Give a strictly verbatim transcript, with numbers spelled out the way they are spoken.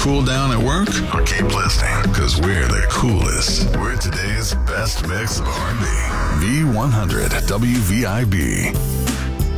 cool down at work? Or keep listening, because we're the coolest. We're today's best mix of R and B. V one hundred W V I B.